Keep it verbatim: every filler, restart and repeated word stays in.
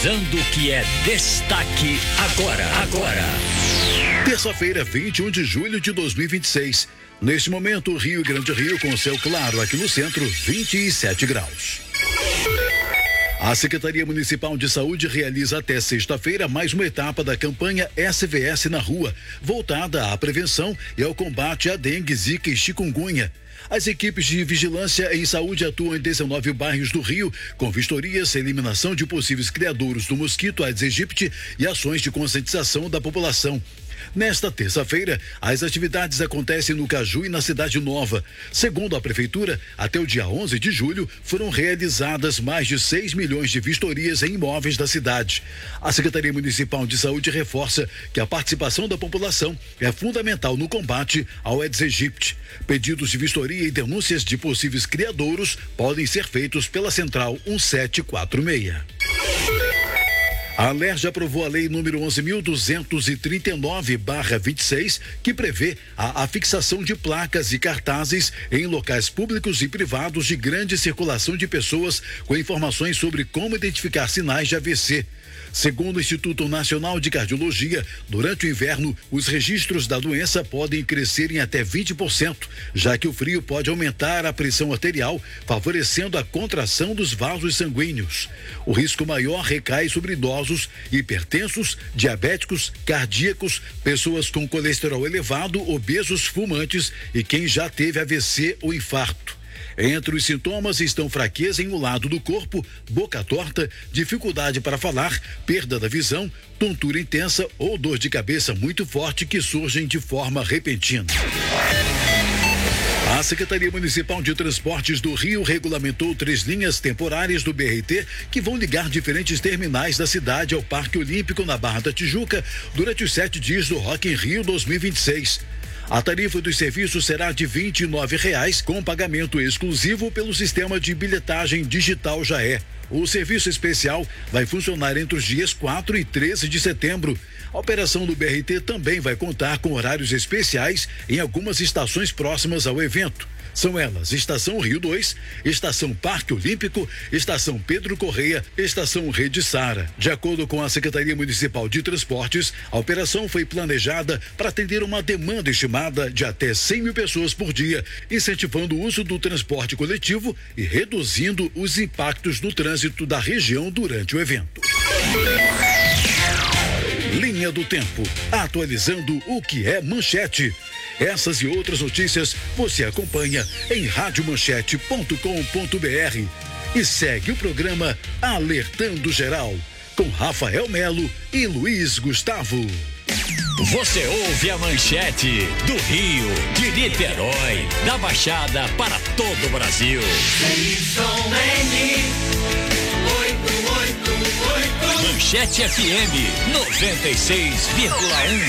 Dando o que é destaque agora, agora. Terça-feira, vinte e um de julho de dois mil e vinte e seis. Neste momento, Rio Grande Rio com céu claro, aqui no centro, vinte e sete graus. A Secretaria Municipal de Saúde realiza até sexta-feira mais uma etapa da campanha S V S na Rua, voltada à prevenção e ao combate à dengue, zika e chikungunya. As equipes de vigilância em saúde atuam em dezenove bairros do Rio, com vistorias, eliminação de possíveis criadouros do mosquito Aedes aegypti e ações de conscientização da população. Nesta terça-feira, as atividades acontecem no Caju e na Cidade Nova. Segundo a Prefeitura, até o dia onze de julho, foram realizadas mais de seis milhões de vistorias em imóveis da cidade. A Secretaria Municipal de Saúde reforça que a participação da população é fundamental no combate ao Aedes aegypti. Pedidos de vistoria e denúncias de possíveis criadouros podem ser feitos pela Central um sete quatro seis. A Alerj aprovou a lei número onze mil duzentos e trinta e nove barra vinte e seis, que prevê a afixação de placas e cartazes em locais públicos e privados de grande circulação de pessoas com informações sobre como identificar sinais de A V C. Segundo o Instituto Nacional de Cardiologia, durante o inverno, os registros da doença podem crescer em até vinte por cento, já que o frio pode aumentar a pressão arterial, favorecendo a contração dos vasos sanguíneos. O risco maior recai sobre idosos, hipertensos, diabéticos, cardíacos, pessoas com colesterol elevado, obesos, fumantes e quem já teve A V C ou infarto. Entre os sintomas estão fraqueza em um lado do corpo, boca torta, dificuldade para falar, perda da visão, tontura intensa ou dor de cabeça muito forte que surgem de forma repentina. A Secretaria Municipal de Transportes do Rio regulamentou três linhas temporárias do B R T que vão ligar diferentes terminais da cidade ao Parque Olímpico na Barra da Tijuca durante os sete dias do Rock in Rio dois mil e vinte e seis. A tarifa dos serviços será de vinte e nove reais, com pagamento exclusivo pelo sistema de bilhetagem digital Já É. O serviço especial vai funcionar entre os dias quatro e treze de setembro. A operação do B R T também vai contar com horários especiais em algumas estações próximas ao evento. São elas Estação Rio dois, Estação Parque Olímpico, Estação Pedro Correia, Estação Rede Sara. De acordo com a Secretaria Municipal de Transportes, a operação foi planejada para atender uma demanda estimada de até cem mil pessoas por dia, incentivando o uso do transporte coletivo e reduzindo os impactos no trânsito da região durante o evento. Linha do Tempo, atualizando o que é manchete. Essas e outras notícias você acompanha em rádio manchete ponto com ponto br e segue o programa Alertando Geral com Rafael Melo e Luiz Gustavo. Você ouve a manchete do Rio, de Niterói, da Baixada para todo o Brasil. Manchete F M noventa e seis vírgula um.